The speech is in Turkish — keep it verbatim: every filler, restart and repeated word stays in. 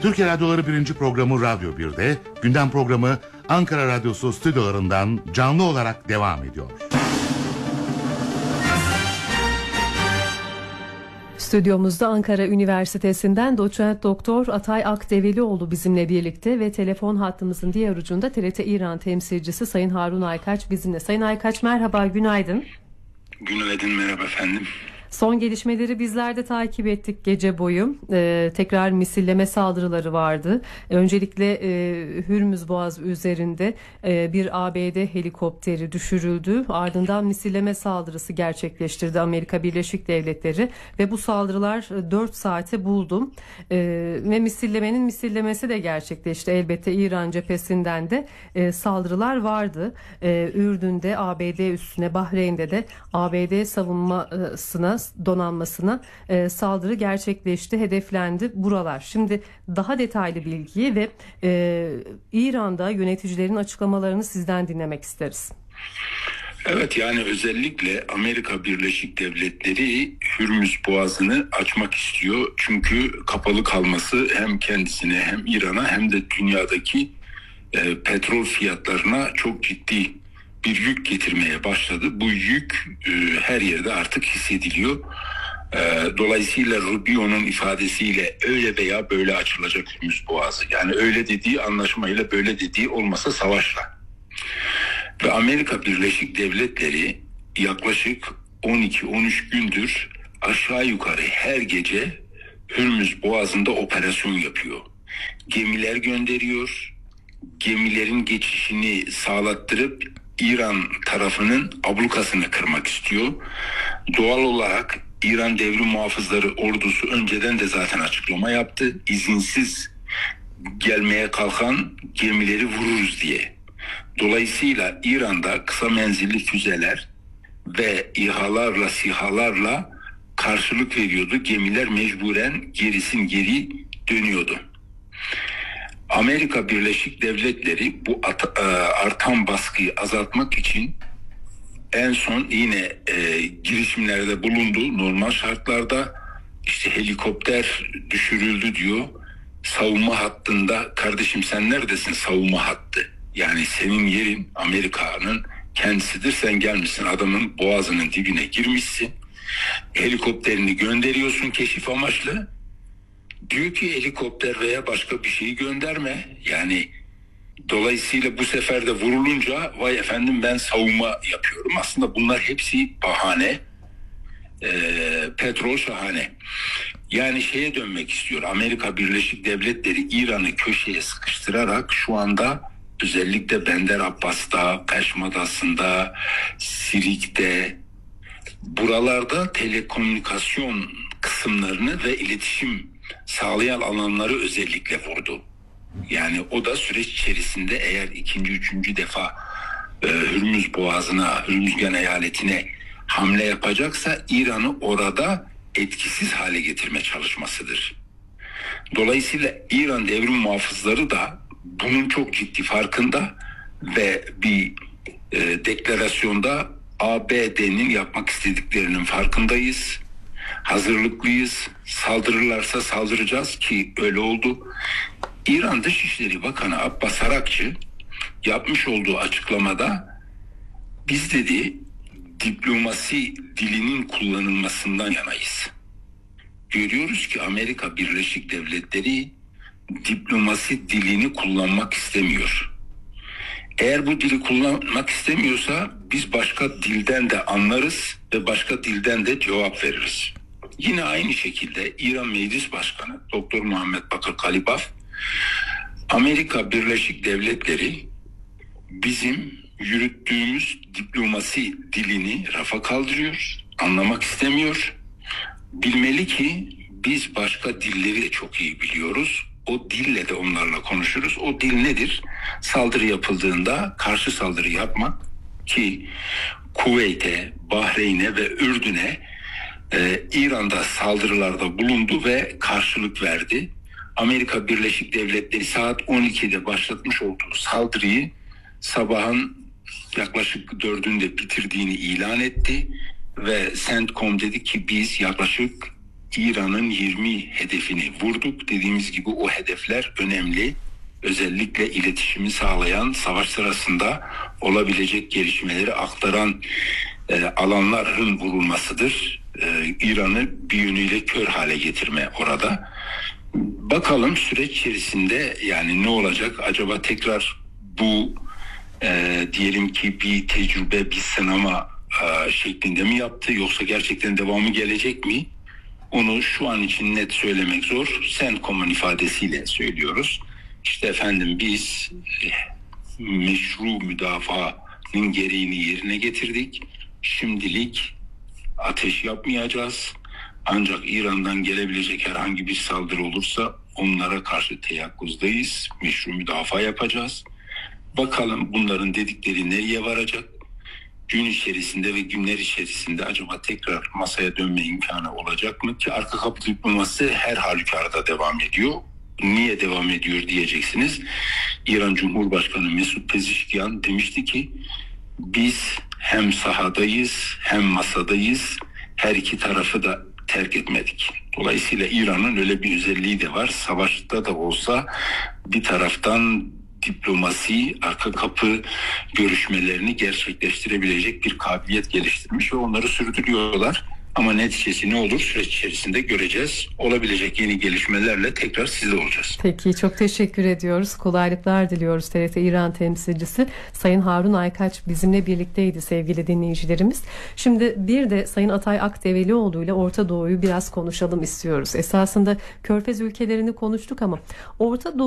Türkiye Radyoları birinci programı Radyo bir'de, gündem programı Ankara Radyosu stüdyolarından canlı olarak devam ediyor. Stüdyomuzda Ankara Üniversitesi'nden doçent doktor Atay Akdevelioğlu bizimle birlikte ve telefon hattımızın diğer ucunda T R T İran temsilcisi Sayın Harun Aykaç bizimle. Sayın Aykaç merhaba, günaydın. Günaydın, merhaba efendim. Son gelişmeleri bizler de takip ettik gece boyu. Ee, tekrar misilleme saldırıları vardı. Öncelikle e, Hürmüz Boğazı üzerinde e, bir A B D helikopteri düşürüldü. Ardından misilleme saldırısı gerçekleştirdi Amerika Birleşik Devletleri ve bu saldırılar dört saate buldu. E, ve misillemenin misillemesi de gerçekleşti. Elbette İran cephesinden de e, saldırılar vardı. E, Ürdün'de A B D üssüne, Bahreyn'de de A B D savunmasına, donanmasına e, saldırı gerçekleşti, hedeflendi buralar. Şimdi daha detaylı bilgiyi ve e, İran'da yöneticilerin açıklamalarını sizden dinlemek isteriz. Evet, yani özellikle Amerika Birleşik Devletleri Hürmüz Boğazı'nı açmak istiyor. Çünkü kapalı kalması hem kendisine hem İran'a hem de dünyadaki e, petrol fiyatlarına çok ciddi bir yük getirmeye başladı. Bu yük e, her yerde artık hissediliyor. E, dolayısıyla Rubio'nun ifadesiyle öyle veya böyle açılacak Hürmüz Boğazı. Yani öyle dediği anlaşmayla, böyle dediği olmasa savaşla. Ve Amerika Birleşik Devletleri yaklaşık on iki on üç gündür aşağı yukarı her gece Hürmüz Boğazı'nda operasyon yapıyor. Gemiler gönderiyor. Gemilerin geçişini sağlattırıp İran tarafının ablukasını kırmak istiyor. Doğal olarak İran Devrim Muhafızları Ordusu önceden de zaten açıklama yaptı. İzinsiz gelmeye kalkan gemileri vururuz diye. Dolayısıyla İran'da kısa menzilli füzeler ve İHA'larla, SİHA'larla karşılık veriyordu. Gemiler mecburen gerisin geri dönüyordu. Amerika Birleşik Devletleri bu at, e, artan baskıyı azaltmak için en son yine e, girişimlerde bulundu. Normal şartlarda işte helikopter düşürüldü diyor. Savunma hattında, kardeşim sen neredesin savunma hattı? Yani senin yerin Amerika'nın kendisidir. Sen gelmişsin adamın boğazının dibine girmişsin. Helikopterini gönderiyorsun keşif amaçlı. Diyor ki helikopter veya başka bir şeyi gönderme. Yani dolayısıyla bu sefer de vurulunca vay efendim ben savunma yapıyorum. Aslında bunlar hepsi bahane. Ee, petrol şahane. Yani şeye dönmek istiyor. Amerika Birleşik Devletleri İran'ı köşeye sıkıştırarak şu anda özellikle Bender Abbas'ta, Kaşm Adası'nda, Sirik'te, buralarda telekomünikasyon kısımlarını ve iletişim sağlayan alanları özellikle vurdu. Yani o da süreç içerisinde eğer ikinci, üçüncü defa e, Hürmüz Boğazı'na, Hürmüzgan eyaletine hamle yapacaksa İran'ı orada etkisiz hale getirme çalışmasıdır. Dolayısıyla İran Devrim Muhafızları da bunun çok ciddi farkında ve bir e, deklarasyonda A B D'nin yapmak istediklerinin farkındayız. Hazırlıklıyız. Saldırırlarsa saldıracağız ki öyle oldu. İran Dışişleri Bakanı Abbas Arakçı yapmış olduğu açıklamada biz dedi diplomasi dilinin kullanılmasından yanayız. Görüyoruz ki Amerika Birleşik Devletleri diplomasi dilini kullanmak istemiyor. Eğer bu dili kullanmak istemiyorsa biz başka dilden de anlarız ve başka dilden de cevap veririz. Yine aynı şekilde İran Meclis Başkanı Doktor Muhammed Bakır Kalibaf, Amerika Birleşik Devletleri bizim yürüttüğümüz diplomasi dilini rafa kaldırıyor, anlamak istemiyor. Bilmeli ki biz başka dilleri de çok iyi biliyoruz. O dille de onlarla konuşuruz. O dil nedir? Saldırı yapıldığında karşı saldırı yapmak ki Kuveyt'e, Bahreyn'e ve Ürdün'e e, İran'da saldırılarda bulundu ve karşılık verdi. Amerika Birleşik Devletleri saat on ikide başlatmış olduğu saldırıyı sabahın yaklaşık dördünde bitirdiğini ilan etti ve CENTCOM dedi ki biz yaklaşık İran'ın yirmi hedefini vurduk. Dediğimiz gibi o hedefler önemli. Özellikle iletişimi sağlayan, savaş sırasında olabilecek gelişmeleri aktaran e, alanların vurulmasıdır. E, İran'ı bir yönüyle kör hale getirme orada. Bakalım süreç içerisinde yani ne olacak? Acaba tekrar bu e, diyelim ki bir tecrübe, bir sınama e, şeklinde mi yaptı? Yoksa gerçekten devamı gelecek mi? Onu şu an için net söylemek zor. CENTCOM'un ifadesiyle söylüyoruz. İşte efendim biz meşru müdafaanın gereğini yerine getirdik. Şimdilik ateş yapmayacağız. Ancak İran'dan gelebilecek herhangi bir saldırı olursa onlara karşı teyakkuzdayız. Meşru müdafaa yapacağız. Bakalım bunların dedikleri nereye varacak? Gün içerisinde ve günler içerisinde acaba tekrar masaya dönme imkanı olacak mı? Ki arka kapı diplomasisi her halükarda devam ediyor. Niye devam ediyor diyeceksiniz. İran Cumhurbaşkanı Mesut Pezeshkian demişti ki biz hem sahadayız hem masadayız. Her iki tarafı da terk etmedik. Dolayısıyla İran'ın öyle bir özelliği de var. Savaşta da olsa bir taraftan diplomasi, arka kapı görüşmelerini gerçekleştirebilecek bir kabiliyet geliştirmiş ve onları sürdürüyorlar. Ama neticesi ne olur süreç içerisinde göreceğiz. Olabilecek yeni gelişmelerle tekrar sizde olacağız. Peki, çok teşekkür ediyoruz. Kolaylıklar diliyoruz. T R T İran temsilcisi Sayın Harun Aykaç bizimle birlikteydi sevgili dinleyicilerimiz. Şimdi bir de Sayın Atay Akdevelioğlu ile Orta Doğu'yu biraz konuşalım istiyoruz. Esasında Körfez ülkelerini konuştuk ama Orta Doğu